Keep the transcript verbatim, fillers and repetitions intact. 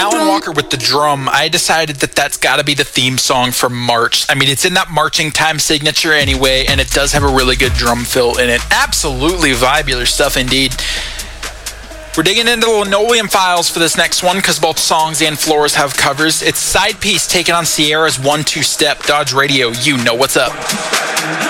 Alan Walker with the drum. I decided that that's got to be the theme song for March. I mean, it's in that marching time signature anyway, and it does have a really good drum fill in it. Absolutely vibular stuff indeed. We're digging into the Linoleum Files for this next one because both songs and floors have covers. It's Side Piece taking on Sierra's One Two Step. Dodge Radio, you know what's up.